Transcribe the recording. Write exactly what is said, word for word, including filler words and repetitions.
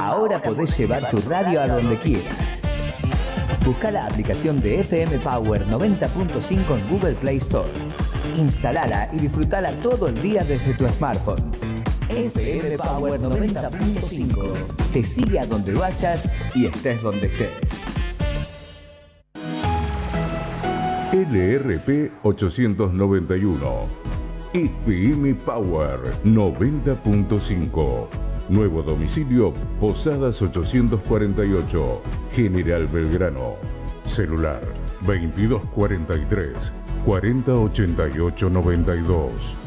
Ahora podés llevar tu radio a donde quieras. Busca la aplicación de F M Power noventa punto cinco en Google Play Store. Instalala y disfrutala todo el día desde tu smartphone. F M Power noventa punto cinco. Te sigue a donde vayas y estés donde estés. L R P ochocientos noventa y uno. F M Power noventa punto cinco. Nuevo domicilio, Posadas ochocientos cuarenta y ocho, General Belgrano. Celular veintidós cuarenta y tres, cuarenta ochenta y ocho noventa y dos.